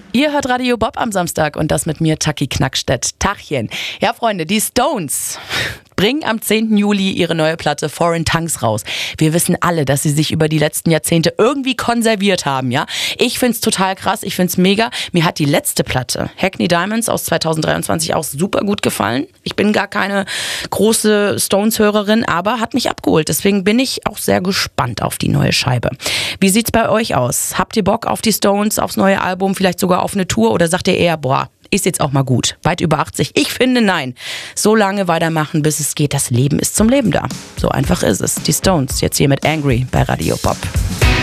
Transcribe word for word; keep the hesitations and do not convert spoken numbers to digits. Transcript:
Ihr hört Radio Bob am Samstag und das mit mir, Taki Knackstedt. Tachchen. Ja, Freunde, die Stones bringen am zehnten Juli ihre neue Platte Foreign Tongues raus. Wir wissen alle, dass sie sich über die letzten Jahrzehnte irgendwie konserviert haben, ja. Ich find's total krass, ich find's mega. Mir hat die letzte Platte, Hackney Diamonds aus zweitausenddreiundzwanzig, auch super gut gefallen. Ich bin gar keine große Stones-Hörerin, aber hat mich abgeholt. Deswegen bin ich auch sehr gespannt auf die neue Scheibe. Wie sieht's bei euch aus? Habt ihr Bock auf die Stones, aufs neue Album, vielleicht sogar auf eine Tour, oder sagt ihr eher, boah, ist jetzt auch mal gut, weit über achtzig? Ich finde, nein. So lange weitermachen, bis es geht. Das Leben ist zum Leben da. So einfach ist es. Die Stones, jetzt hier mit Angry bei Radio Pop.